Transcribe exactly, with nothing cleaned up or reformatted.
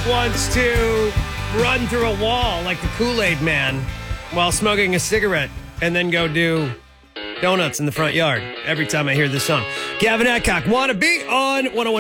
wants to run through a wall like the Kool-Aid Man while smoking a cigarette and then go do donuts in the front yard every time I hear this song. Gavin Adcock, Wanna Be on one oh one